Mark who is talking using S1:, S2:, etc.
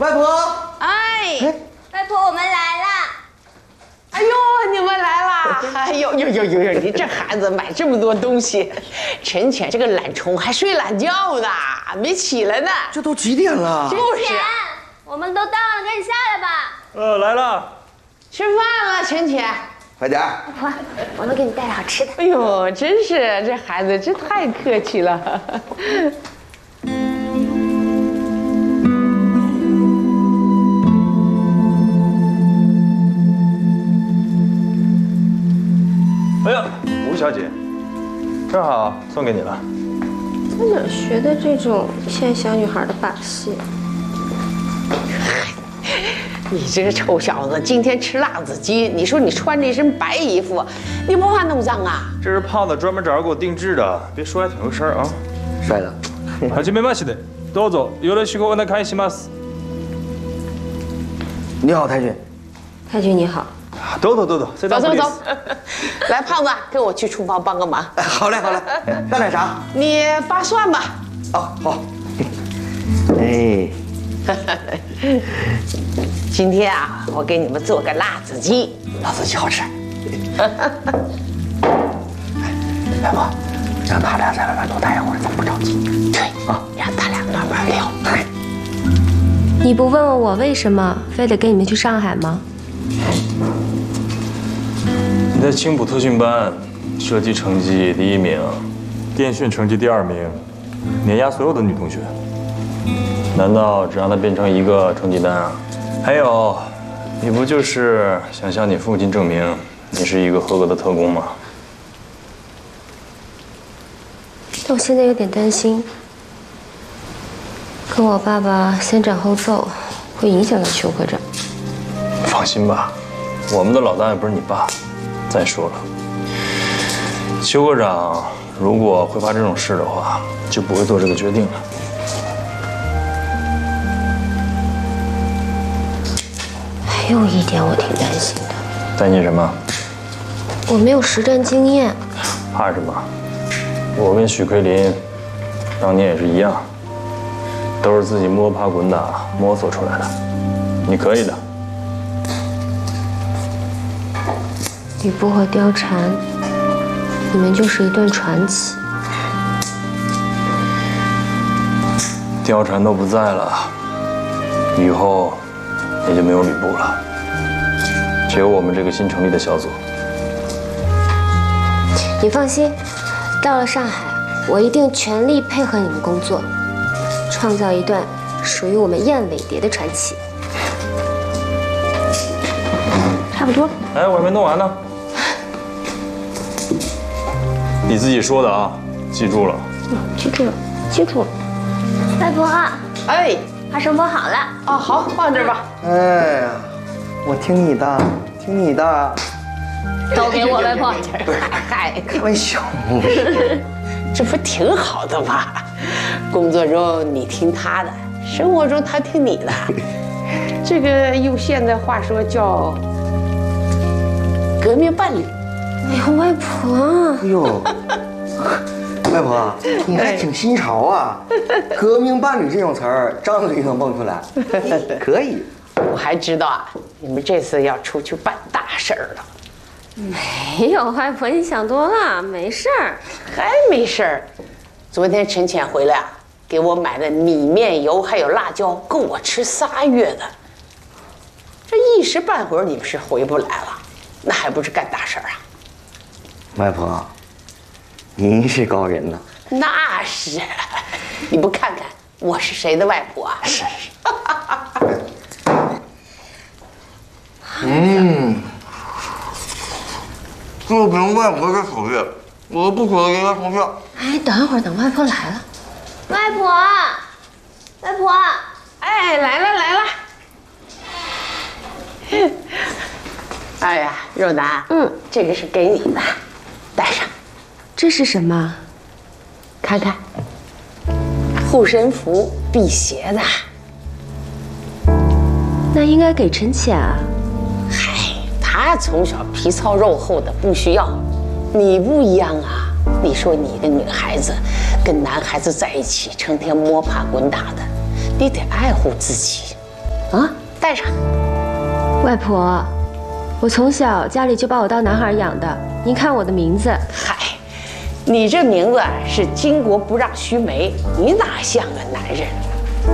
S1: 外婆，
S2: 哎，
S3: 外婆，我们来啦！
S2: 哎呦，你们来啦！哎呦，你这孩子买这么多东西，晨晨这个懒虫还睡懒觉呢，没起来呢。
S1: 这都几点了？
S2: 就是，
S3: 我们都到了，赶紧下来吧。
S4: 来了，
S2: 吃饭了，晨晨。
S1: 快点！
S3: 外婆，我们给你带了好吃的。
S2: 哎呦，真是这孩子真太客气了。
S4: 哎呀，吴小姐，正好送给你了。
S3: 在哪学的这种骗小女孩的把戏？
S2: 你这个臭小子，今天吃辣子鸡，你说你穿着一身白衣服，你不怕弄脏啊？
S4: 这是胖子专门找人给我定制的，别说还挺有事儿啊。
S1: 帅的。
S4: はじめまして。どうぞよろしくお願いします。
S1: 你好，太君。
S3: 太君你好。
S4: 走，
S2: 走，来，胖子，跟我去厨房帮个忙。
S1: 好嘞。干点啥？
S2: 你扒蒜吧。
S1: 哦，好。哎，
S2: 今天啊，我给你们做个辣子鸡。
S1: 辣子鸡好吃。外婆，让他俩在外面多待一会儿，咱不着急。
S2: 对啊，让他俩慢慢聊。
S3: 你不问问我为什么非得跟你们去上海吗？
S4: 你在青浦特训班，射击成绩第1名，电讯成绩第2名，碾压所有的女同学。难道只让她变成一个成绩单啊？还有，你不就是想向你父亲证明你是一个合格的特工吗？
S3: 但我现在有点担心，跟我爸爸先斩后奏，会影响到邱科长。
S4: 放心吧，我们的老大也不是你爸。再说了，邱科长如果会怕这种事的话，就不会做这个决定了。
S3: 还有一点我挺担心的。
S4: 担心什么？
S3: 我没有实战经验。
S4: 怕什么？我跟许奎林当年也是一样，都是自己摸爬滚打摸索出来的。你可以的。
S3: 吕布和貂蝉，你们就是一段传奇。
S4: 貂蝉都不在了，以后也就没有吕布了，只有我们这个新成立的小组。
S3: 你放心，到了上海，我一定全力配合你们工作，创造一段属于我们燕尾蝶的传奇。差不多。
S4: 哎，我还没弄完呢。你自己说的啊，记住了。
S3: 记住了。外婆，
S2: 哎，
S3: 花生剥好了。
S2: 哦，好，放这儿吧。
S1: 哎呀，我听你的。
S3: 都给我，外婆。
S2: 嗨，
S1: 开玩笑。
S2: 这不挺好的吗？工作中你听他的，生活中他听你的。这个用现在话说叫革命伴侣。
S3: 哎呦，外婆。
S1: 哎呦，外婆，你还挺新潮啊！革命伴侣这种词儿，张嘴就能蹦出来，可以。
S2: 我还知道啊，你们这次要出去办大事儿了。
S3: 没有，外婆，你想多了，没事儿。
S2: 还没事儿。昨天陈浅回来啊，给我买的米面油还有辣椒，够我吃3月的。这一时半会儿你们是回不来了，那还不是干大事儿啊？
S1: 外婆，您是高人呐。
S2: 那是，你不看看我是谁的外婆啊？是。
S1: 就凭外婆这口味，我不可能赢她投票。
S3: 哎，等一会儿，等外婆来了。外婆，
S2: 哎，来了。哎呀，肉楠，这个是给你的，带上。
S3: 这是什么？
S2: 看看，护身符，辟邪的。
S3: 那应该给陈浅啊。
S2: 嗨，他从小皮糙肉厚的，不需要。你不一样啊！你说你一个女孩子，跟男孩子在一起，成天摸爬滚打的，你得爱护自己。 带上。
S3: 外婆，我从小家里就把我当男孩养的。您看我的名字，
S2: 嗨，你这名字是巾帼不让须眉，你哪像个男人？